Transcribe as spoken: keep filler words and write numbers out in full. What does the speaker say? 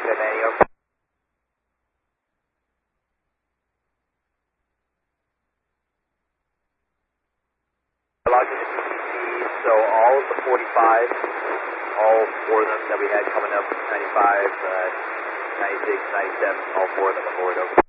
landing over. Logged into P T C, so all of the forty-fives, all four of them that we had coming up, ninety-five, uh, ninety-six, ninety-seven, all four of them aboard over.